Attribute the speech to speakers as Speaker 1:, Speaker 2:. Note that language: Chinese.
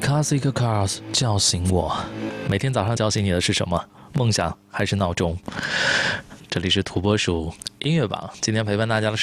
Speaker 1: Classic Cars 叫醒我，每天早上叫醒你的是什么？梦想还是闹钟？这里是土拨鼠音乐榜，今天陪伴大家的是